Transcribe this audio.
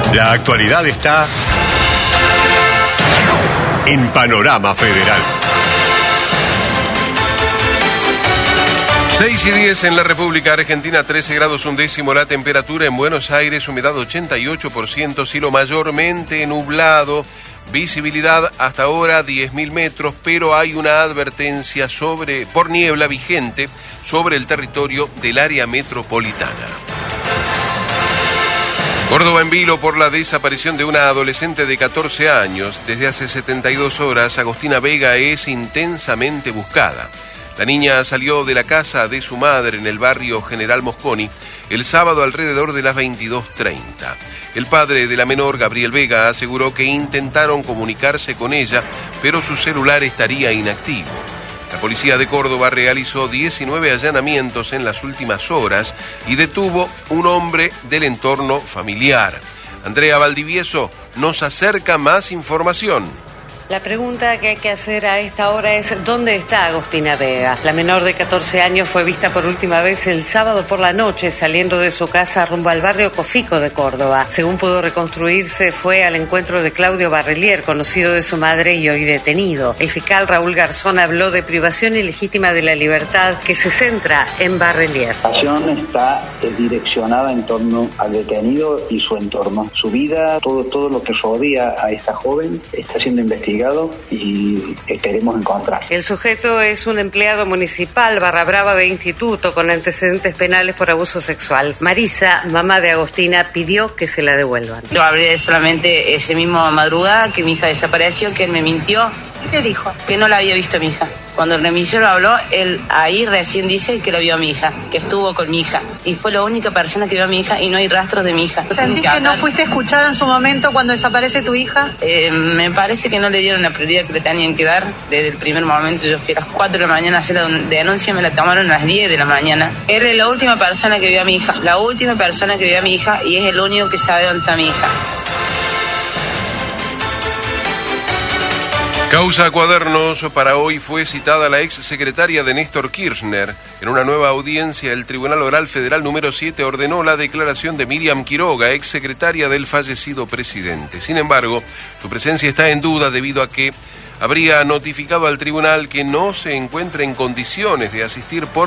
La actualidad está en Panorama Federal. 6:10 en la República Argentina, 13 grados 1 la temperatura en Buenos Aires, humedad 88%, cielo mayormente nublado, visibilidad hasta ahora 10.000 metros, pero hay una advertencia por niebla vigente sobre el territorio del área metropolitana. Córdoba en vilo por la desaparición de una adolescente de 14 años. Desde hace 72 horas, Agostina Vega es intensamente buscada. La niña salió de la casa de su madre en el barrio General Mosconi el sábado alrededor de las 22:30. El padre de la menor, Gabriel Vega, aseguró que intentaron comunicarse con ella, pero su celular estaría inactivo. La policía de Córdoba realizó 19 allanamientos en las últimas horas y detuvo un hombre del entorno familiar. Andrea Valdivieso nos acerca más información. La pregunta que hay que hacer a esta hora es ¿dónde está Agostina Vega? La menor de 14 años fue vista por última vez el sábado por la noche saliendo de su casa rumbo al barrio Cofico de Córdoba. Según pudo reconstruirse, fue al encuentro de Claudio Barrelier, conocido de su madre y hoy detenido. El fiscal Raúl Garzón habló de privación ilegítima de la libertad que se centra en Barrelier. La acción está direccionada en torno al detenido y su entorno. Su vida, todo lo que rodea a esta joven está siendo investigado y esperemos encontrar. El sujeto es un empleado municipal barra brava de instituto con antecedentes penales por abuso sexual. Marisa, mamá de Agostina, pidió que se la devuelvan. Yo hablé solamente ese mismo madrugada que mi hija desapareció, que él me mintió. ¿Qué te dijo? Que no la había visto a mi hija. Cuando el remisero habló, él ahí recién dice que la vio a mi hija, que estuvo con mi hija. Y fue la única persona que vio a mi hija y no hay rastros de mi hija. ¿Sentís que no fuiste escuchada en su momento cuando desaparece tu hija? Me parece que no le dieron la prioridad que le tenían que dar. Desde el primer momento, yo fui a las 4 de la mañana a hacer la denuncia, me la tomaron a las 10 de la mañana. Él es la última persona que vio a mi hija, la última persona que vio a mi hija y es el único que sabe dónde está mi hija. Causa a cuadernos. Para hoy fue citada la ex secretaria de Néstor Kirchner. En una nueva audiencia, el Tribunal Oral Federal número 7 ordenó la declaración de Miriam Quiroga, ex secretaria del fallecido presidente. Sin embargo, su presencia está en duda debido a que habría notificado al tribunal que no se encuentra en condiciones de asistir por